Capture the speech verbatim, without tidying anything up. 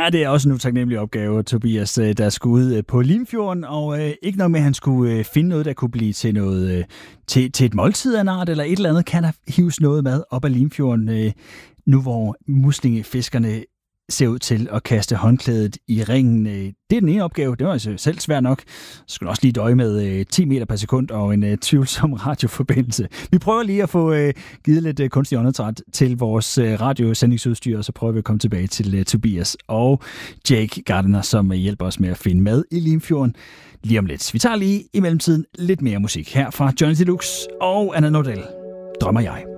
Ja, det er også en utaknemmelig opgave, Tobias, der skulle ud på Limfjorden, og øh, ikke noget med, at han skulle øh, finde noget, der kunne blive til noget øh, til, til et måltid af en art, eller et eller andet. Kan der hives noget mad op af Limfjorden, øh, nu hvor muslingefiskerne ser ud til at kaste håndklædet i ringen. Det er den ene opgave. Det var altså selv svært nok. Så skulle også lige døje med ti meter per sekund og en uh, tvivlsom radioforbindelse. Vi prøver lige at få uh, givet lidt uh, kunstig åndedræt til vores uh, radiosendingsudstyr, og så prøver vi at komme tilbage til uh, Tobias og Jake Gardner, som uh, hjælper os med at finde mad i Limfjorden lige om lidt. Vi tager lige i mellemtiden lidt mere musik her fra Johnny Deluxe og Anna Nordell. Drømmer jeg.